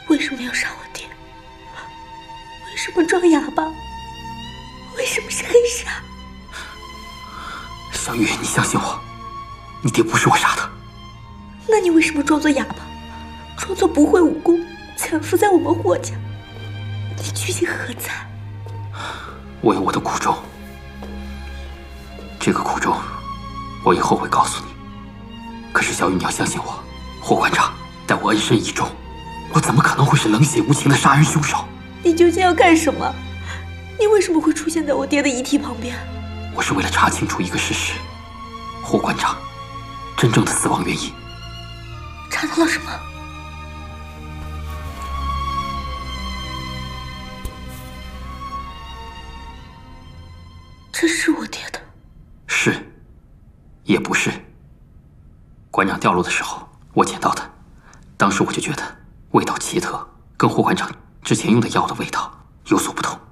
为什么要杀我爹？为什么装哑巴？为什么是黑纱？ 小雨，你相信我，你爹不是我杀的。 那你为什么装作哑巴，装作不会武功，潜伏在我们霍家？你居心何在？ 我有我的苦衷，这个苦衷，我以后会告诉你。可是小雨，你要相信我，霍馆长待我恩深义重，我怎么可能会是冷血无情的杀人凶手？ 你究竟要干什么？你为什么会出现在我爹的遗体旁边？ 我是为了查清楚一个事实，霍馆长真正的死亡原因。 查到了什么？这是我爹的。 是，也不是。馆长掉落的时候，我捡到的，当时我就觉得味道奇特，跟霍馆长之前用的药的味道有所不同。